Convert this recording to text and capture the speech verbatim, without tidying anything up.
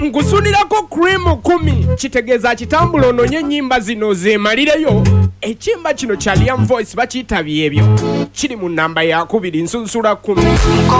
nkusunirako cream kumi kitegeeza kitambula ononye ennyimba zino zeemalireyo. Ekimba kino kya Liam Voice bakiyitabye ebyo kiri mu nnamba yakubiri nsunsula kumi.